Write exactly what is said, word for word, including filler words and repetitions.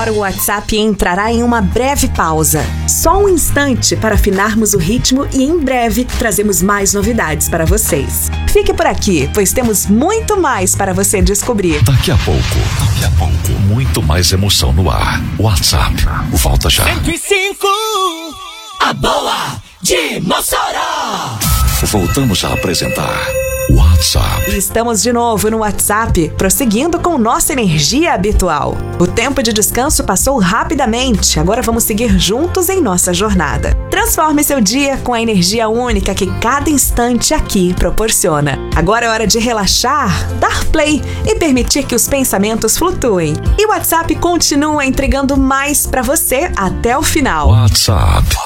Agora o WhatsApp entrará em uma breve pausa. Só um instante para afinarmos o ritmo e em breve trazemos mais novidades para vocês. Fique por aqui, pois temos muito mais para você descobrir. Daqui a pouco, daqui a pouco, muito mais emoção no ar. WhatsApp, volta já. cento e cinco, a boa de Mossoró. Voltamos a apresentar WhatsApp. E estamos de novo no WhatsApp, prosseguindo com nossa energia habitual. O tempo de descanso passou rapidamente, agora vamos seguir juntos em nossa jornada. Transforme seu dia com a energia única que cada instante aqui proporciona. Agora é hora de relaxar, dar play e permitir que os pensamentos flutuem. E o WhatsApp continua entregando mais para você até o final. WhatsApp.